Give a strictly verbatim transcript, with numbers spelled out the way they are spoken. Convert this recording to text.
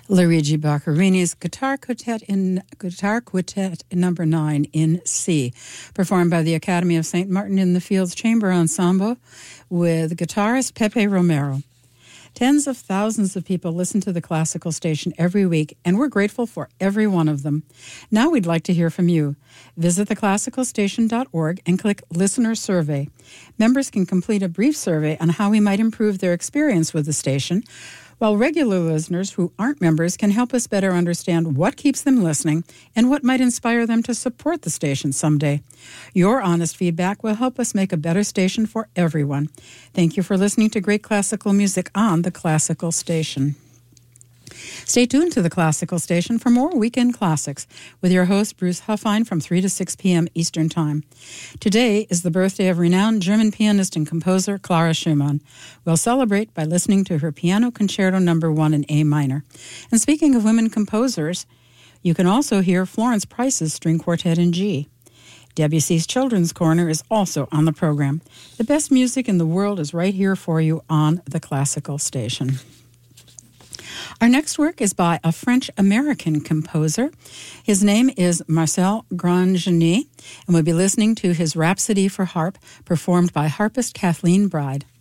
Luigi Boccherini's Guitar Quartet in Guitar Quartet number nine in C, performed by the Academy of Saint Martin in the Fields Chamber Ensemble with guitarist Pepe Romero. Tens of thousands of people listen to the Classical Station every week, and we're grateful for every one of them. Now we'd like to hear from you. Visit the classical station dot org and click Listener Survey. Members can complete a brief survey on how we might improve their experience with the station, while regular listeners who aren't members can help us better understand what keeps them listening and what might inspire them to support the station someday. Your honest feedback will help us make a better station for everyone. Thank you for listening to great classical music on the Classical Station. Stay tuned to the Classical Station for more Weekend Classics with your host, Bruce Huffine, from three to six p.m. Eastern Time. Today is the birthday of renowned German pianist and composer Clara Schumann. We'll celebrate by listening to her Piano Concerto Number One in A minor. And speaking of women composers, you can also hear Florence Price's String Quartet in G. Debussy's Children's Corner is also on the program. The best music in the world is right here for you on the Classical Station. Our next work is by a French-American composer. His name is Marcel Grandjeannet, and we'll be listening to his Rhapsody for Harp, performed by harpist Kathleen Bride.